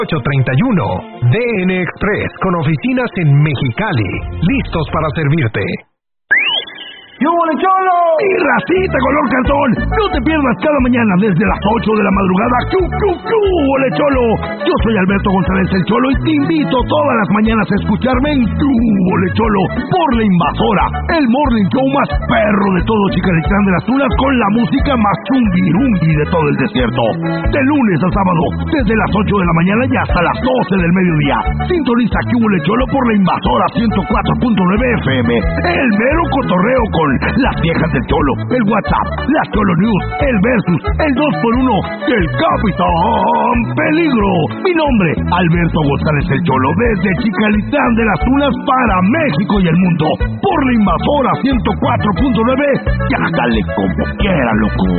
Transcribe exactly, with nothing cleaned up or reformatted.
ocho treinta y uno. D N Express, con oficinas en Mexicali, listos para servirte. ¡Yo, Ole Cholo! ¡Mi racita color cartón! No te pierdas cada mañana desde las ocho de la madrugada. ¡Cu, cu, cu! ¡Ole Cholo! Yo soy Alberto González el Cholo y te invito todas las mañanas a escucharme en Tu Ole Cholo por La Invasora, el morning show más perro de todo Chicalitlán de las Tunas, con la música más chungirungui de todo el desierto. De lunes a sábado, desde las ocho de la mañana y hasta las doce del mediodía. Sintoniza Tu Ole Cholo por La Invasora ciento cuatro punto nueve F M. El mero cotorreo con las viejas del Cholo, el WhatsApp, las Cholo News, el Versus, el dos por uno y el Capitán Peligro. Mi nombre, Alberto González el Cholo, desde Chicalitlán de las Tunas para México y el mundo, por La Invasora ciento cuatro punto nueve. Y hágale como quiera, loco.